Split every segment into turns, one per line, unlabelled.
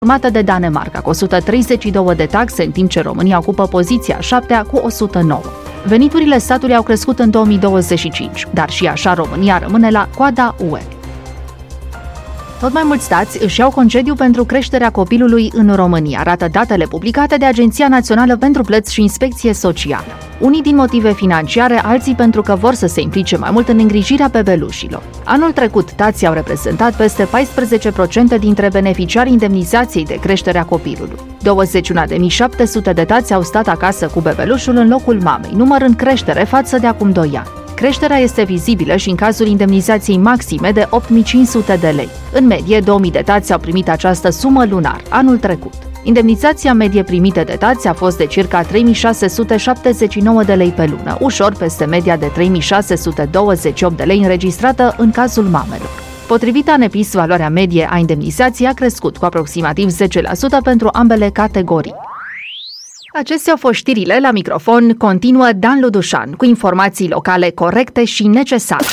urmată de Danemarca cu 132 de taxe, în timp ce România ocupă poziția 7-a cu 109. Veniturile statului au crescut în 2025, dar și așa România rămâne la coada UE. Tot mai mulți stați își iau concediu pentru creșterea copilului în România, arată datele publicate de Agenția Națională pentru Plăți și Inspecție Socială. Unii din motive financiare, alții pentru că vor să se implice mai mult în îngrijirea bebelușilor. Anul trecut, tații au reprezentat peste 14% dintre beneficiarii indemnizației de creșterea copilului. 21.700 de tați au stat acasă cu bebelușul în locul mamei, număr în creștere față de acum 2 ani. Creșterea este vizibilă și în cazul indemnizației maxime de 8.500 de lei. În medie, 2.000 de tați au primit această sumă lunar, anul trecut. Indemnizația medie primită de tați a fost de circa 3.679 de lei pe lună, ușor peste media de 3.628 de lei înregistrată în cazul mamelor. Potrivit ANEPIS, valoarea medie a indemnizației a crescut cu aproximativ 10% pentru ambele categorii. Acestea au fost știrile. La microfon continuă Dan Ludușan cu informații locale corecte și necesare.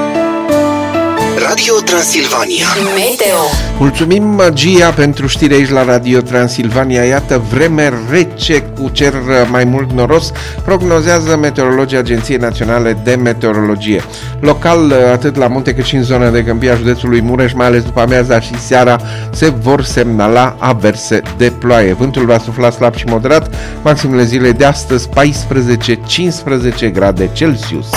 Radio Transilvania
Meteo.
Mulțumim, Magia, pentru știri aici la Radio Transilvania. Iată, vreme rece cu cer mai mult noros, prognozează meteorologii Agenției Naționale de Meteorologie. Local, atât la munte cât și în zona de câmpie a județului Mureș, mai ales după amiaza și seara, se vor semnala averse de ploaie. Vântul va sufla slab și moderat, maximele zilei de astăzi 14-15 grade Celsius.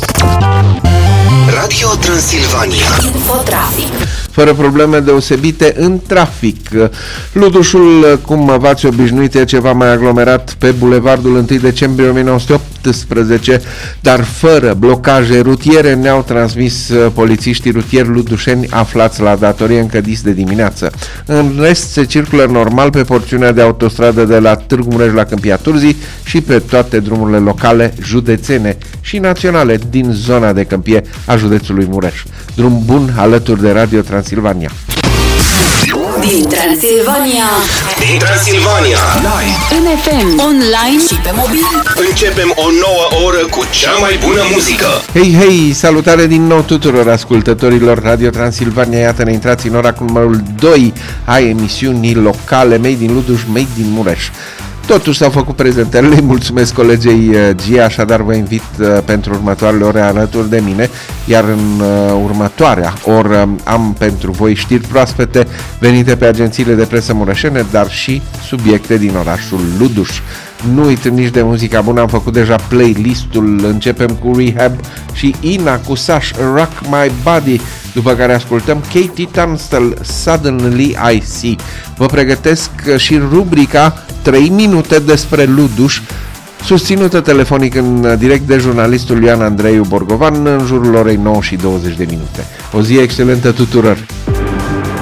Radio Transilvania
Infotrafic.
Fără probleme deosebite în trafic. Ludușul, cum v-ați obișnuit, e ceva mai aglomerat pe bulevardul 1 decembrie 1918, dar fără blocaje rutiere, ne-au transmis polițiștii rutieri ludușeni aflați la datorie încă dis de dimineață. În rest, se circulă normal pe porțiunea de autostradă de la Târgu Mureș la Câmpia Turzii și pe toate drumurile locale, județene și naționale din zona de câmpie a județului Mureș. Drum bun alături de Radio Transilvania.
Din Transilvania.
Live
În FM, online și pe mobil.
începem o nouă oră cu cea mai bună muzică.
Hei, hei, salutare din nou tuturor ascultătorilor Radio Transilvania. Iată, ne intrați în ora cu numărul 2 a emisiunii locale Made in Luduș, Made in Mureș. Totuși s-au făcut prezentările, îi mulțumesc colegei Gia, așadar vă invit pentru următoarele ore alături de mine, iar în următoarea oră am pentru voi știri proaspete venite pe agențiile de presă mureșene, dar și subiecte din orașul Luduș. Nu uităm nici de muzica bună, am făcut deja playlistul, începem cu Rehab și Ina cu Sash, Rock My Body, după care ascultăm Katie Tunstall, Suddenly I See. Vă pregătesc și rubrica 3 minute despre Luduș, susținută telefonic în direct de jurnalistul Ioan Andreiu Borgovan în jurul orei 9:20. O zi excelentă tuturor!